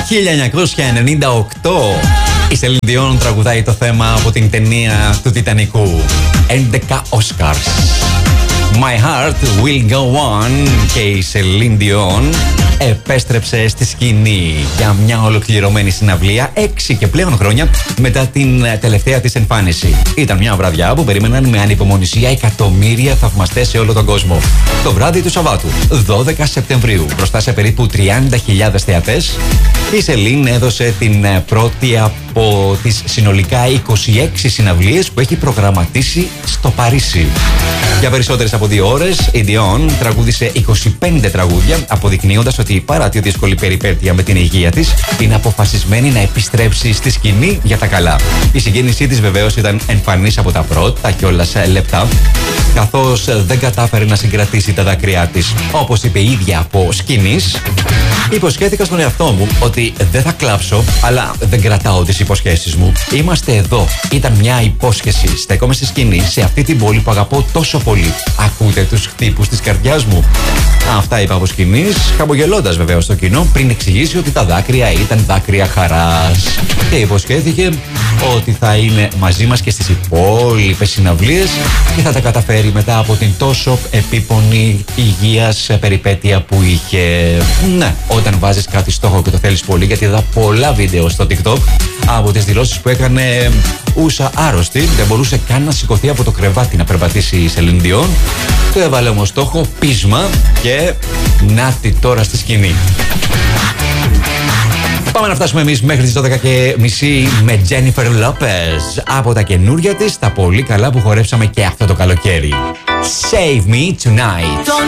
1998 η Celine Dion τραγουδάει το θέμα από την ταινία του Τιτανικού. 11 Oscars. My Heart Will Go On. Και η Celine Dion επέστρεψε στη σκηνή για μια ολοκληρωμένη συναυλία 6 και πλέον χρόνια μετά την τελευταία της εμφάνιση. Ήταν μια βραδιά που περίμεναν με ανυπομονησία εκατομμύρια θαυμαστές σε όλο τον κόσμο. Το βράδυ του Σαββάτου, 12 Σεπτεμβρίου, μπροστά σε περίπου 30.000 θεατές, η Celine έδωσε την πρώτη από τις συνολικά 26 συναυλίες που έχει προγραμματίσει στο Παρίσι. Για περισσότερες από 2 ώρες, η Dion τραγούδισε 25 τραγούδια, αποδεικνύοντας ότι παρά τη δύσκολη περιπέτεια με την υγεία της, είναι αποφασισμένη να επιστρέψει στη σκηνή για τα καλά. Η συγκίνησή της βεβαίως ήταν εμφανής από τα πρώτα κιόλας λεπτά, καθώς δεν κατάφερε να συγκρατήσει τα δάκρυά της. Όπως είπε η ίδια από σκηνής, υποσχέθηκα στον εαυτό μου ότι δεν θα κλάψω, αλλά δεν κρατάω τις υποσχέσεις μου. Είμαστε εδώ. Ήταν μια υπόσχεση. Στέκομαι στη σκηνή, σε αυτή την πόλη που αγαπώ τόσο πολύ. Ακούτε τους χτύπους της καρδιάς μου? Αυτά είπα από σκηνής, χαμογελώντας βεβαίως στο κοινό, πριν εξηγήσει ότι τα δάκρυα ήταν δάκρυα χαράς. Και υποσχέθηκε ότι θα είναι μαζί μας και στις υπόλοιπες συναυλίες και θα τα καταφέρει μετά από την τόσο επίπονη υγείας περιπέτεια που είχε. Ναι, όταν βάζεις κάτι στόχο και το θέλεις πολύ, γιατί είδα πολλά βίντεο στο TikTok από τις δηλώσεις που έκανε ούσα άρρωστη, δεν μπορούσε καν να σηκωθεί από το κρεβάτι να περπατήσει η Celine Dion. Το έβαλε όμως στόχο, πείσμα, και να'τη τώρα στη σκηνή. Πάμε να φτάσουμε εμείς μέχρι τις 12:30 με Jennifer Lopez από τα καινούρια της, τα πολύ καλά που χορέψαμε και αυτό το καλοκαίρι. Save Me Tonight.